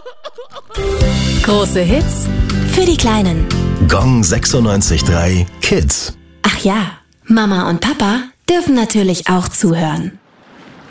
Große Hits für die Kleinen. Gong 96.3 Kids. Ach ja, Mama und Papa dürfen natürlich auch zuhören.